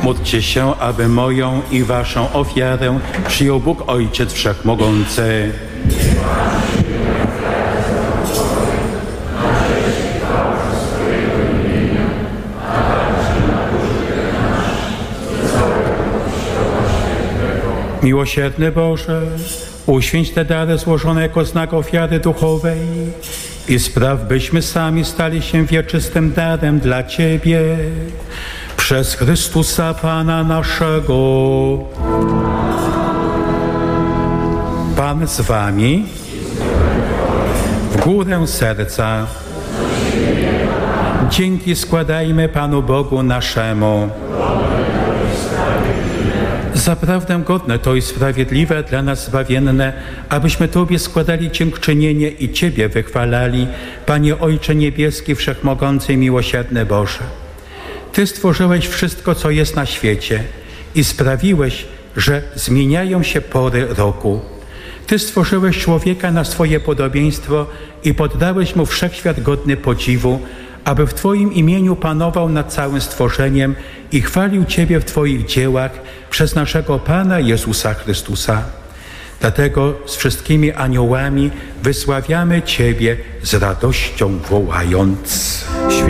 Módlcie się, aby moją i waszą ofiarę przyjął Bóg Ojciec Wszechmogący. Miłosierny Boże, uświęć te dary złożone jako znak ofiary duchowej i spraw, byśmy sami stali się wieczystym darem dla Ciebie. Przez Chrystusa Pana naszego. Pan z wami. W górę serca. Dzięki składajmy Panu Bogu naszemu. Zaprawdę godne to i sprawiedliwe dla nas zbawienne, abyśmy Tobie składali dziękczynienie i Ciebie wychwalali, Panie Ojcze Niebieski, Wszechmogący i Miłosierny Boże. Ty stworzyłeś wszystko, co jest na świecie i sprawiłeś, że zmieniają się pory roku. Ty stworzyłeś człowieka na swoje podobieństwo i poddałeś mu wszechświat godny podziwu, aby w Twoim imieniu panował nad całym stworzeniem i chwalił Ciebie w Twoich dziełach przez naszego Pana Jezusa Chrystusa. Dlatego z wszystkimi aniołami wysławiamy Ciebie z radością wołając.